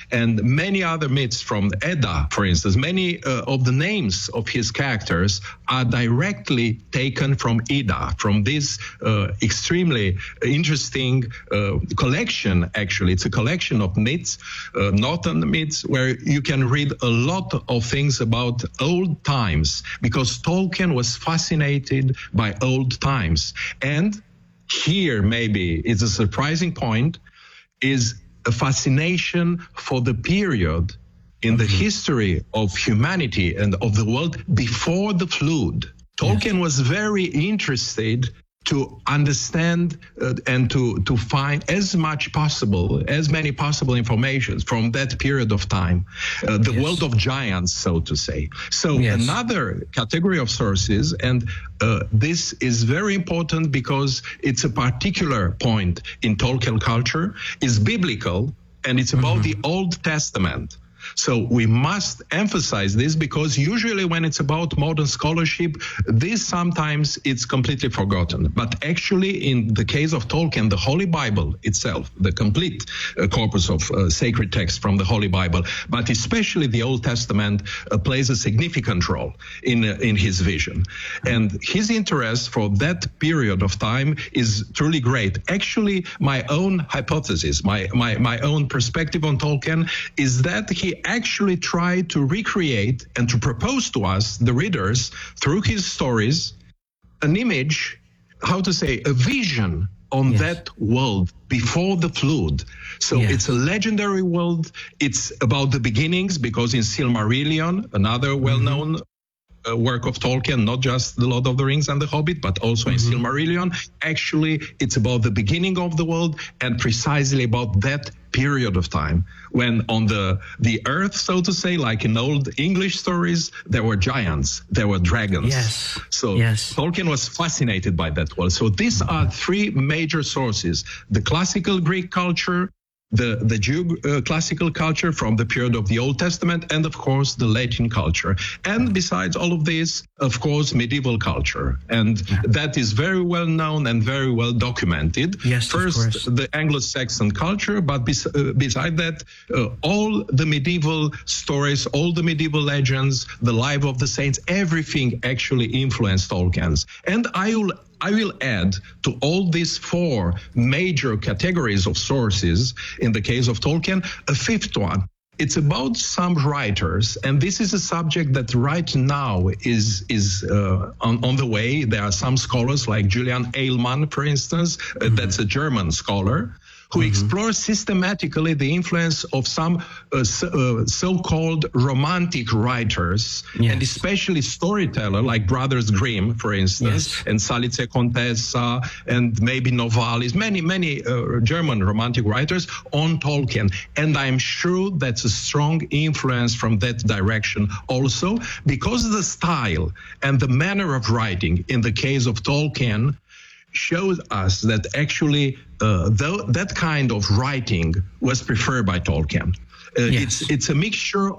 and many other myths from Edda, for instance. Many of the names of his characters are directly taken from Edda, from this extremely interesting collection. Actually, it's a collection of myths, northern myths, where you can read a lot of things about old times, because Tolkien was fascinated by old times. And here, maybe it's a surprising point, is a fascination for the period in the history of humanity and of the world before the flood. Tolkien was very interested to understand and to find as many possible information from that period of time, the world of giants, so to say. So another category of sources, and this is very important because it's a particular point in Tolkien culture, is biblical, and it's about the Old Testament. So we must emphasize this, because usually when it's about modern scholarship, this sometimes it's completely forgotten. But actually, in the case of Tolkien, the Holy Bible itself, the complete corpus of sacred texts from the Holy Bible, but especially the Old Testament, plays a significant role in his vision. And his interest for that period of time is truly great. Actually, my own hypothesis, my own perspective on Tolkien is that he actually tried to recreate and to propose to us, the readers, through his stories, an image, a vision on that world before the flood. So it's a legendary world. It's about the beginnings, because in Silmarillion, another well-known work of Tolkien, not just The Lord of the Rings and The Hobbit, but also in Silmarillion, actually it's about the beginning of the world, and precisely about that period of time when on the earth, so to say, like in old English stories, there were giants, there were dragons. Tolkien was fascinated by that world. So these are three major sources: the classical Greek culture, the Jew classical culture from the period of the Old Testament, and of course the Latin culture. And besides all of this, of course, medieval culture. And that is very well known and very well documented. First, the Anglo-Saxon culture, but beside that, all the medieval stories, all the medieval legends, the life of the saints, everything actually influenced Tolkien's. And I will add to all these four major categories of sources, in the case of Tolkien, a fifth one. It's about some writers, and this is a subject that right now is on the way. There are some scholars like Julian Eilmann, for instance, that's a German scholar, who explores systematically the influence of some so-called romantic writers, and especially storytellers like Brothers Grimm, for instance, and Salice Contessa, and maybe Novalis, many German romantic writers on Tolkien. And I'm sure that's a strong influence from that direction also, because the style and the manner of writing in the case of Tolkien shows us that actually that kind of writing was preferred by Tolkien. It's a mixture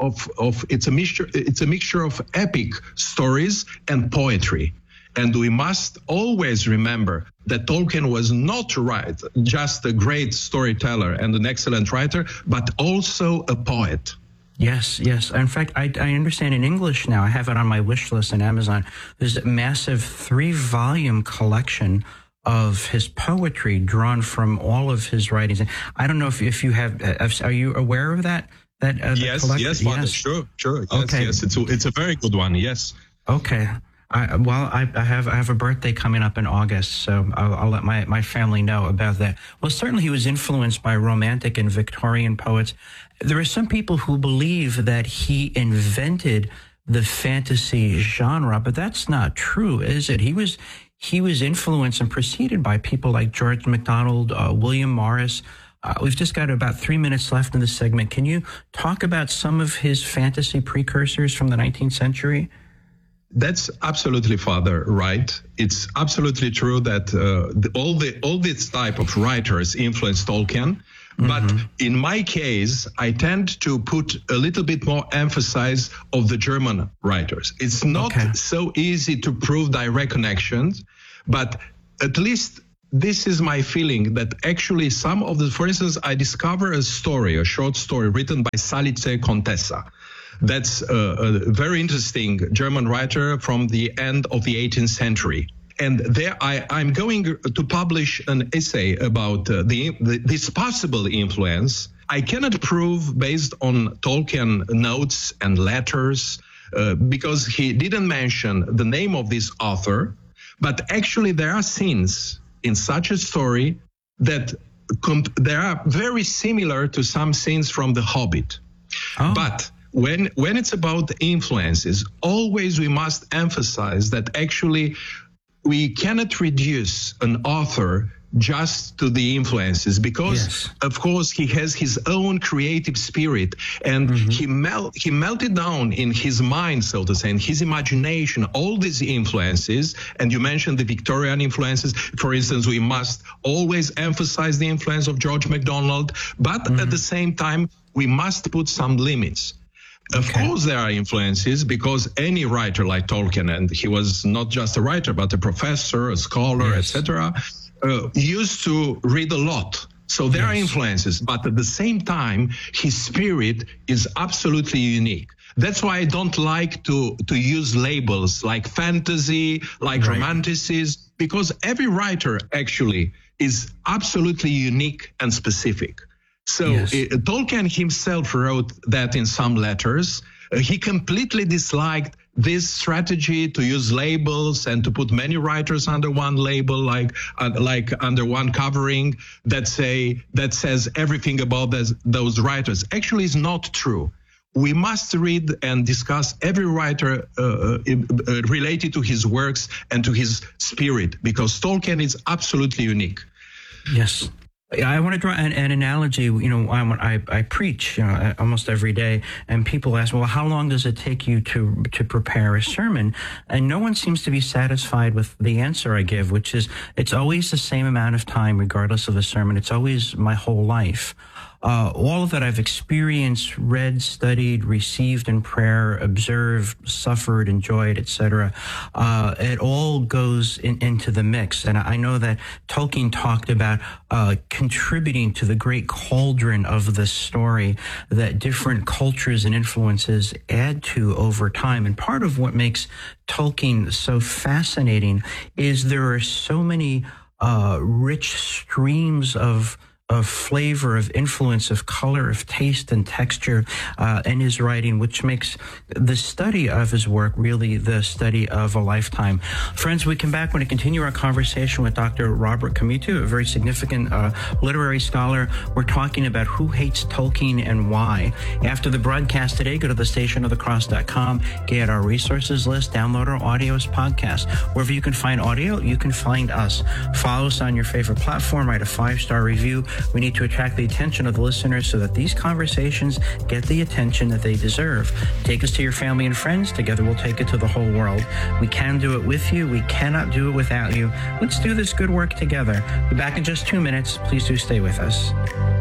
of epic stories and poetry. And we must always remember that Tolkien was not just a great storyteller and an excellent writer, but also a poet. Yes. In fact, I understand in English now, I have it on my wish list on Amazon, there's a massive 3-volume collection of his poetry drawn from all of his writings. I don't know if you have, are you aware of that? Yes, Father, sure. Okay. Yes, it's a very good one, yes. Okay. I have a birthday coming up in August, so I'll let my family know about that. Well, certainly he was influenced by Romantic and Victorian poets. There are some people who believe that he invented the fantasy genre, but that's not true, is it? He was influenced and preceded by people like George MacDonald, William Morris. We've just got about 3 minutes left in this segment. Can you talk about some of his fantasy precursors from the 19th century? That's absolutely, Father, right. It's absolutely true that all this type of writers influenced Tolkien. But in my case, I tend to put a little bit more emphasis of the German writers. It's not so easy to prove direct connections, but at least this is my feeling that actually some of the, for instance, I discover a short story written by Salice Contessa. That's a very interesting German writer from the end of the 18th century. And there I'm going to publish an essay about this possible influence. I cannot prove based on Tolkien notes and letters because he didn't mention the name of this author. But actually there are scenes in such a story that they are very similar to some scenes from The Hobbit. Oh. But when it's about influences, always we must emphasize that actually we cannot reduce an author just to the influences because, of course, he has his own creative spirit and he melted down in his mind, so to say, in his imagination, all these influences. And you mentioned the Victorian influences. For instance, we must always emphasize the influence of George MacDonald, but at the same time, we must put some limits. Of course, there are influences because any writer like Tolkien, and he was not just a writer, but a professor, a scholar, etc., used to read a lot. So there are influences, but at the same time, his spirit is absolutely unique. That's why I don't like to use labels like fantasy, like romanticism, because every writer actually is absolutely unique and specific. So Tolkien himself wrote that in some letters. He completely disliked this strategy to use labels and to put many writers under one label, like under one covering that says everything about those writers. Actually, it's not true. We must read and discuss every writer related to his works and to his spirit, because Tolkien is absolutely unique. Yes. I want to draw an analogy. You know, I preach almost every day, and people ask, well, how long does it take you to prepare a sermon? And no one seems to be satisfied with the answer I give, which is it's always the same amount of time, regardless of the sermon. It's always my whole life. All of that I've experienced, read, studied, received in prayer, observed, suffered, enjoyed, etc. It all goes into the mix. And I know that Tolkien talked about contributing to the great cauldron of the story that different cultures and influences add to over time. And part of what makes Tolkien so fascinating is there are so many rich streams of flavor, of influence, of color, of taste and texture in his writing, which makes the study of his work really the study of a lifetime. Friends, we come back. We're going to continue our conversation with Dr. Robert Comito, a very significant literary scholar. We're talking about who hates Tolkien and why. After the broadcast today, go to thestationofthecross.com, get our resources list, download our audio as podcast. Wherever you can find audio, you can find us. Follow us on your favorite platform, write a 5-star review. We need to attract the attention of the listeners so that these conversations get the attention that they deserve. Take us to your family and friends. Together we'll take it to the whole world. We can do it with you. We cannot do it without you. Let's do this good work together. Be back in just 2 minutes. Please do stay with us.